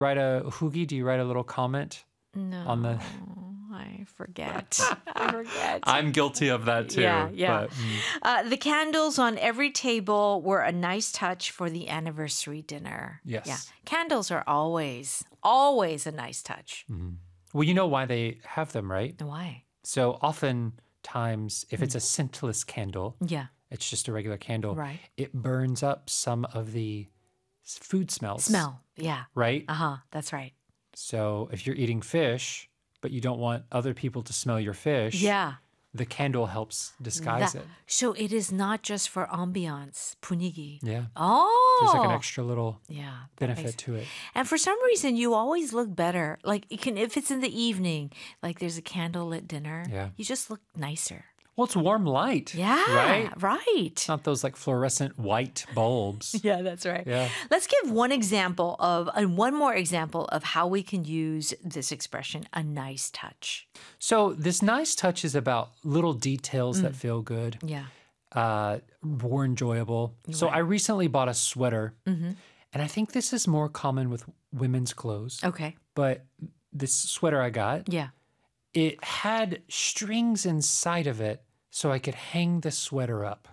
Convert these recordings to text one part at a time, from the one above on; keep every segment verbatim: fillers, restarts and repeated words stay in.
Write a hugi? Do you write a little comment No, on the? I forget. I forget. I'm guilty of that too. Yeah, yeah. But, mm, Uh, the candles on every table were a nice touch for the anniversary dinner. Yes. Yeah. Candles are always, always a nice touch. well, you know why they have them, right? Why? So oftentimes, if it's a scentless candle, Yeah. it's just a regular candle. Right. It burns up some of the s- food smells. Smell. Yeah. Right? Uh huh. That's right. So if you're eating fish, but you don't want other people to smell your fish, Yeah. the candle helps disguise That- it. So it is not just for ambiance, 분위기. Yeah. Oh. There's like an extra little Yeah. that benefit makes- to it. And for some reason, you always look better. Like it can, if it's in the evening, like there's a candlelit dinner. Yeah. You just look nicer. Well, it's warm light. Yeah. Right? Right. It's not those like fluorescent white bulbs. Yeah, that's right. Yeah. Let's give one example of, and one more example of how we can use this expression, a nice touch. So this nice touch is about little details that feel good, Yeah. uh, more enjoyable. So I recently bought a sweater, and I think this is more common with women's clothes. Okay. But this sweater I got, Yeah. it had strings inside of it so I could hang the sweater up.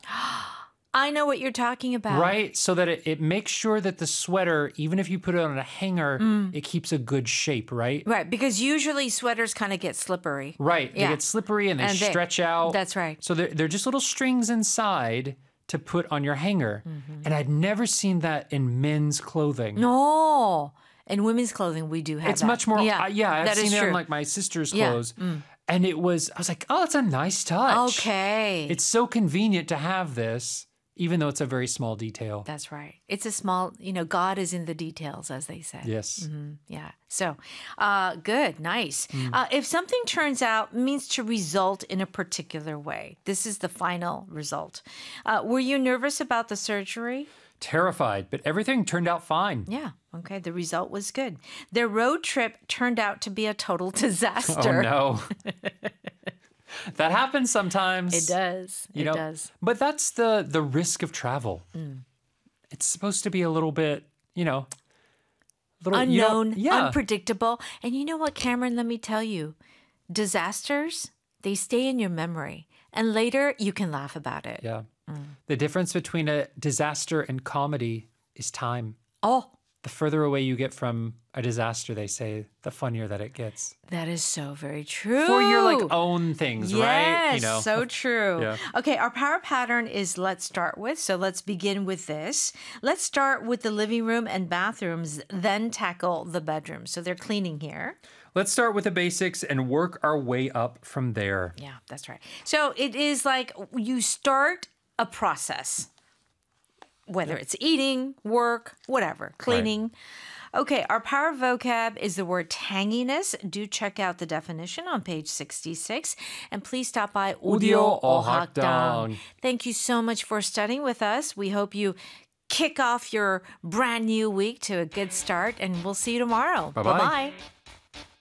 I know what you're talking about. Right? So that it, it makes sure that the sweater, even if you put it on a hanger, it keeps a good shape, right? Right. Because usually sweaters kind of get slippery. Right. Yeah. They get slippery and they And they- stretch out. That's right. So they're, they're just little strings inside to put on your hanger. And I'd never seen that in men's clothing. No. In women's clothing, we do have It's that. much more, Yeah, uh, yeah, I've that is seen it true. on like my sister's Yeah. clothes. And it was, I was like, oh, it's a nice touch. Okay. It's so convenient to have this, even though it's a very small detail. That's right. It's a small, you know, God is in the details, as they say. Yes. Yeah. So, uh, good, nice. Mm. Uh, if something turns out means to result in a particular way, this is the final result. Uh, were you nervous about the surgery? Terrified, but everything turned out fine. Yeah. Okay. The result was good. Their road trip turned out to be a total disaster. Oh, no. That happens sometimes. It does. You it know, does. But that's the the risk of travel. It's supposed to be a little bit, you know, little you don't- Unknown, yeah. unpredictable. And you know what, Cameron? Let me tell you, disasters, they stay in your memory. And later you can laugh about it. Yeah. The difference between a disaster and comedy is time. Oh, The further away you get from a disaster, they say, the funnier that it gets. that is so very true. For your like own things, yes, right? You know. so true. Yeah. Okay, our power pattern is let's start with. So let's begin with this. Let's start with the living room and bathrooms, then tackle the bedroom. So they're cleaning here. Let's start with the basics and work our way up from there. Yeah, that's right. So it is like you start a process, whether it's eating, work, whatever, cleaning. Okay, our power vocab is the word tanginess. Do check out the definition on page sixty-six. And please stop by Audio Audio Ohakdang. Ohakdang. Thank you so much for studying with us. We hope you kick off your brand new week to a good start, and we'll see you tomorrow. Bye-bye. Bye-bye.